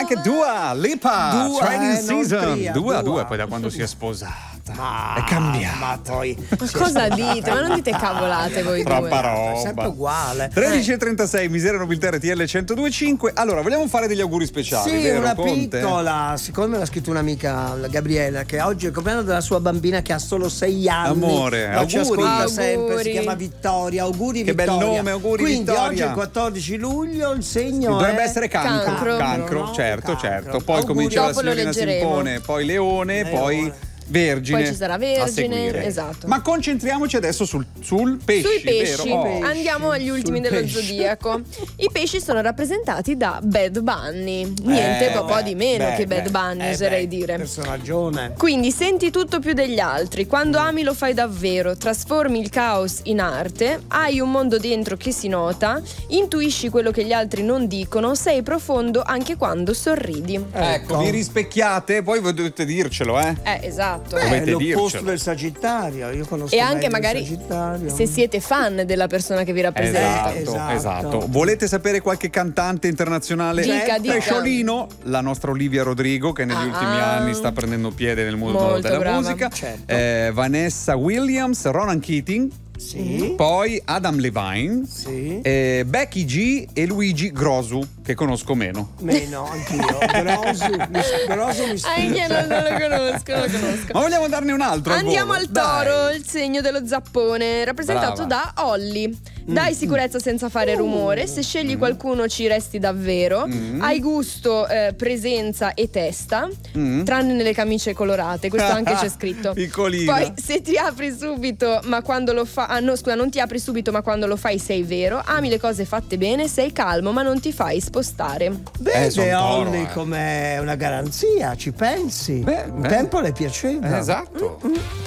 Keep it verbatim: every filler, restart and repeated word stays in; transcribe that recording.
Anche Dua Lipa, Dua, Training eh, non Season. tria, Dua, Dua. Dua, poi da quando si è sposata. Ma, è cambiata. Ma poi Ma cosa dite? Ma non dite cavolate voi Troppa due. roba. è sempre uguale. tredici e trentasei, Misera Nobiltà R T L centodue e cinque. Allora, vogliamo fare degli auguri speciali, Sì, vero, una Conte? piccola, siccome me l'ha scritto un'amica, la Gabriella, che oggi è il compleanno della sua bambina che ha solo sei anni. Amore, ma ci auguri. ascolta Auguri. sempre, si chiama Vittoria. Auguri Che bel Vittoria. nome, auguri, Quindi Vittoria. oggi è il quattordici luglio, il segno Dovrebbe è essere cancro, Cancro. cancro, No? certo, Cancro. certo. Poi Auguri. comincia la Dopo lo signorina leggeremo. Simpone, poi Leone, Leone. poi Vergine. Poi ci sarà a Vergine, seguire. esatto. Ma concentriamoci adesso sul, sul pesci, Sui pesci, vero? Oh. andiamo agli ultimi sul dello pesce. zodiaco. I pesci sono rappresentati da Bad Bunny. Niente Eh, po' po' beh, di meno beh, che Bad beh. Bunny, Eh, oserei beh, dire. personaggione. Quindi senti tutto più degli altri. Quando ami lo fai davvero, trasformi il caos in arte, hai un mondo dentro che si nota, intuisci quello che gli altri non dicono, sei profondo anche quando sorridi. Ecco, vi rispecchiate, poi voi dovete dircelo, eh? Eh, esatto. Dovete È l'opposto dircelo. del Sagittario. Io conosco E anche meglio il magari Sagittario. se siete fan della persona che vi rappresenta. Esatto, Esatto. esatto. Volete sapere qualche cantante internazionale? Dica, dica. Pesciolino, la nostra Olivia Rodrigo, che negli Ah, ultimi ah. anni sta prendendo piede nel mondo Molto della brava. musica. Certo. Eh, Vanessa Williams, Ronan Keating, Sì. poi Adam Levine, Sì. eh, Becky G e Luigi Grosu, che conosco meno. Meno, anch'io. Grosu, mi, Grosu mi Anche non, non lo conosco, non lo conosco. Ma vogliamo darne un altro? al Andiamo volo? al toro, Dai. il segno dello zappone, rappresentato Brava. da Olli. Dai sicurezza senza fare rumore, se scegli qualcuno ci resti davvero, hai gusto, eh, presenza e testa, tranne nelle camicie colorate, questo anche c'è scritto. Piccolina. Poi se ti apri subito, ma quando lo fa ah, no, scusa, non ti apri subito, ma quando lo fai sei vero, ami le cose fatte bene, sei calmo, ma non ti fai spostare. Eh, son Vede toro, Olli eh. come una garanzia, ci pensi? Beh, Un beh. tempo le piaceva. Eh, esatto.